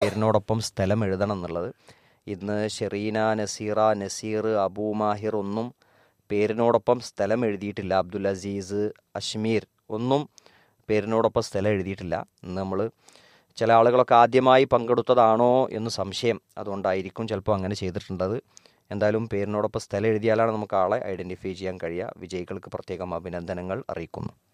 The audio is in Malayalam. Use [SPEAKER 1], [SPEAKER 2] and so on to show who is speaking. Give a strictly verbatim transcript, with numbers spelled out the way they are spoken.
[SPEAKER 1] പേരിനോടൊപ്പം സ്ഥലം എഴുതണം എന്നുള്ളത്. ഇന്ന് ഷെറീന, നസീറ, നസീർ, അബൂ മാഹിർ ഒന്നും പേരിനോടൊപ്പം സ്ഥലം എഴുതിയിട്ടില്ല. അബ്ദുൽ അസീസ്, അഷ്മീർ ഒന്നും പേരിനോടൊപ്പം സ്ഥലം എഴുതിയിട്ടില്ല. ഇന്ന് നമ്മൾ ചില ആളുകളൊക്കെ ആദ്യമായി പങ്കെടുത്തതാണോ എന്ന് സംശയം, അതുകൊണ്ടായിരിക്കും ചിലപ്പോൾ അങ്ങനെ ചെയ്തിട്ടുണ്ടത്. എന്തായാലും പേരിനോടൊപ്പം സ്ഥലം എഴുതിയാലാണ് നമുക്ക് ആളെ ഐഡൻറ്റിഫൈ ചെയ്യാൻ കഴിയുക. വിജയികൾക്ക് പ്രത്യേകം അഭിനന്ദനങ്ങൾ അറിയിക്കുന്നു.